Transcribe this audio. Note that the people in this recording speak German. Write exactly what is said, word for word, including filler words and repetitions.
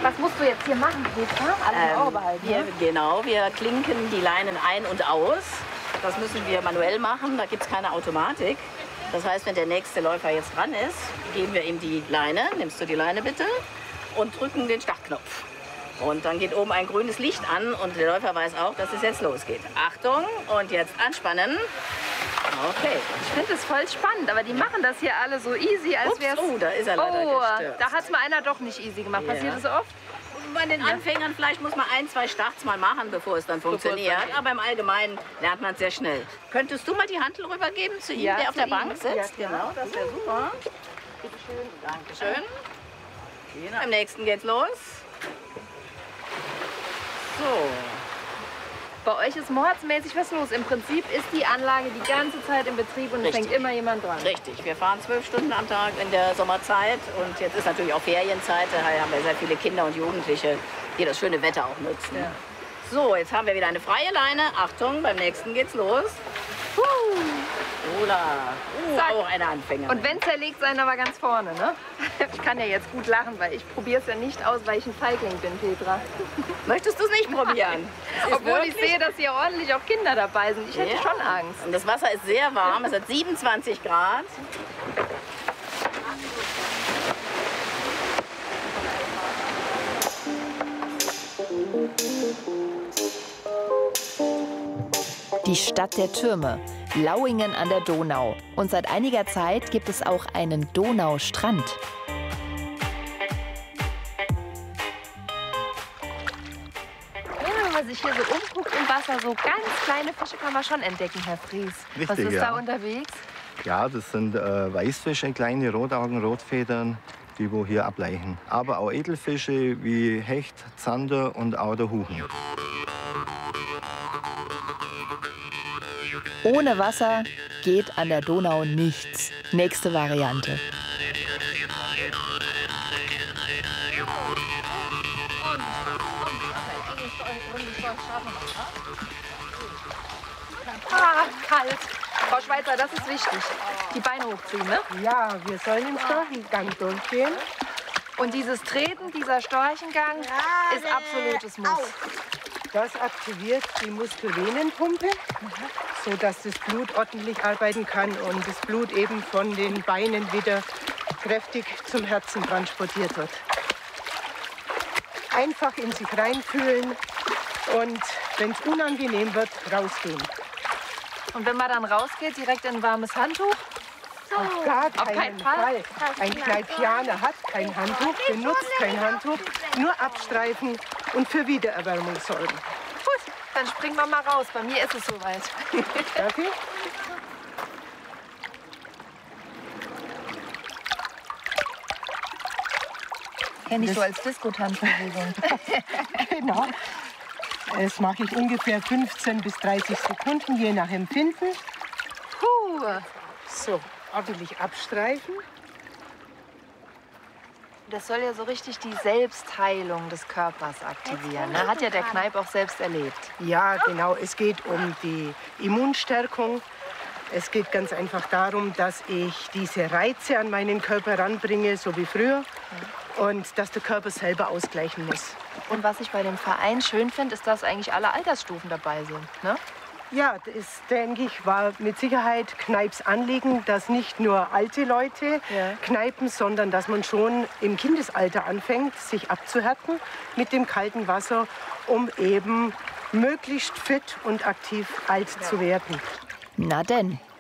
Was musst du jetzt hier machen, Petra? Alles im Auge behalten, wir, ne? Genau, wir klinken die Leinen ein und aus. Das müssen wir manuell machen, da gibt es keine Automatik. Das heißt, wenn der nächste Läufer jetzt dran ist, geben wir ihm die Leine, nimmst du die Leine bitte, und drücken den Startknopf. Und dann geht oben ein grünes Licht an und der Läufer weiß auch, dass es jetzt losgeht. Achtung, und jetzt anspannen. Okay. Ich finde es voll spannend, aber die machen das hier alle so easy, als wäre es... Oh, da ist er leider Oh, gestürzt. da hat es mal einer doch nicht easy gemacht. Ja. Passiert das oft? Bei den Anfängern vielleicht muss man ein, zwei Starts mal machen, bevor es dann funktioniert. Aber im Allgemeinen lernt man es sehr schnell. Könntest du mal die Hantel rübergeben zu ihm, Ja, der auf zu der ihm. Bank sitzt? Ja, genau, das wäre super. Bitte schön. Dankeschön. Genau. Beim nächsten geht's los. So. Bei euch ist mordsmäßig was los. Im Prinzip ist die Anlage die ganze Zeit in Betrieb und es Richtig. hängt immer jemand dran. Richtig, wir fahren zwölf Stunden am Tag in der Sommerzeit und jetzt ist natürlich auch Ferienzeit, daher haben wir sehr viele Kinder und Jugendliche, die das schöne Wetter auch nutzen. Ja. So, jetzt haben wir wieder eine freie Leine. Achtung, beim nächsten geht's los. Puh. Ola, uh, Zack. auch eine Anfängerin. Und wenn zerlegt sein, aber ganz vorne, ne? Ich kann ja jetzt gut lachen, weil ich probiere es ja nicht aus, weil ich ein Feigling bin, Petra. Möchtest du es nicht probieren? Obwohl ich sehe, dass hier ordentlich auch Kinder dabei sind. Ich hätte Ja. schon Angst. Und das Wasser ist sehr warm, es hat siebenundzwanzig Grad. Die Stadt der Türme, Lauingen an der Donau. Und seit einiger Zeit gibt es auch einen Donaustrand. Wenn man sich hier so umguckt im Wasser, so ganz kleine Fische kann man schon entdecken, Herr Fries. Richtig, Was ist ja. da unterwegs? Ja, das sind äh, Weißfische, kleine Rotaugen, Rotfedern, die wo hier ableichen. Aber auch Edelfische wie Hecht, Zander und auch der Huchen. Ohne Wasser geht an der Donau nichts. Nächste Variante. Ah, kalt. Frau Schweizer, das ist wichtig. Die Beine hochziehen, ne? Ja, wir sollen im Storchengang durchgehen. Und dieses Treten, dieser Storchengang ist absolutes Muss. Das aktiviert die Muskelvenenpumpe, sodass das Blut ordentlich arbeiten kann und das Blut eben von den Beinen wieder kräftig zum Herzen transportiert wird. Einfach in sich reinfühlen und, wenn es unangenehm wird, rausgehen. Und wenn man dann rausgeht, direkt in ein warmes Handtuch? Auf gar keinen, keinen Fall. Fall. Ein Kneipianer hat kein Handtuch, benutzt kein Handtuch, nur abstreifen und für Wiedererwärmung sorgen. Gut, dann springen wir mal raus. Bei mir ist es soweit. Okay? Kenne ich so als Disco-Tanzbewegung. Genau. Das mache ich ungefähr fünfzehn bis dreißig Sekunden, je nach Empfinden. Puh. So, ordentlich abstreifen. Das soll ja so richtig die Selbstheilung des Körpers aktivieren. Ne? Hat ja der Kneipp auch selbst erlebt. Ja, genau. Es geht um die Immunstärkung. Es geht ganz einfach darum, dass ich diese Reize an meinen Körper ranbringe, so wie früher. Und dass der Körper selber ausgleichen muss. Und was ich bei dem Verein schön finde, ist, dass eigentlich alle Altersstufen dabei sind. Ne? Ja, das, denke ich, war mit Sicherheit Kneips Anliegen, dass nicht nur alte Leute Ja. kneipen, sondern dass man schon im Kindesalter anfängt, sich abzuhärten mit dem kalten Wasser, um eben möglichst fit und aktiv alt zu werden. Na denn,